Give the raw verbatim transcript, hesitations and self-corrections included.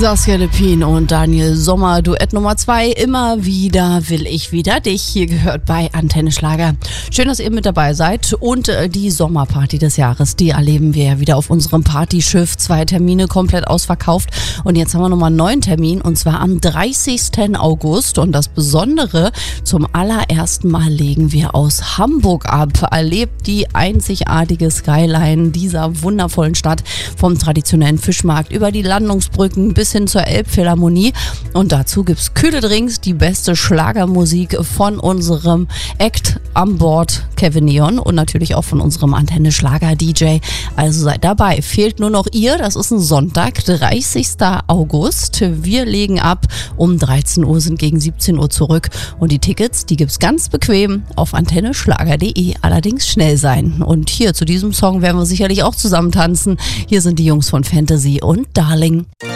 Saskia Lepin und Daniel Sommer, Duett Nummer zwei. Immer wieder will ich wieder dich. Hier gehört bei Antenne Schlager. Schön, dass ihr mit dabei seid. Und äh, die Sommerparty des Jahres, die erleben wir ja wieder auf unserem Partyschiff. Zwei Termine komplett ausverkauft. Und jetzt haben wir nochmal einen neuen Termin, und zwar am dreißigsten August. Und das Besondere, zum allerersten Mal legen wir aus Hamburg ab. Erlebt die einzigartige Skyline dieser wundervollen Stadt, vom traditionellen Fischmarkt über die Landungsbrücken bis hin zur Elbphilharmonie. Und dazu gibt's kühle Drinks, die beste Schlagermusik von unserem Act an Bord, Kevin Neon, und natürlich auch von unserem Antenne Schlager D J. Also seid dabei. Fehlt nur noch ihr. Das ist ein Sonntag, dreißigsten August. Wir legen ab. Um dreizehn Uhr, sind gegen siebzehn Uhr zurück. Und die Tickets, die gibt's ganz bequem auf antenne schlager punkt de. Allerdings schnell sein. Und hier zu diesem Song werden wir sicherlich auch zusammen tanzen. Hier sind die Jungs von Fantasy und Darling.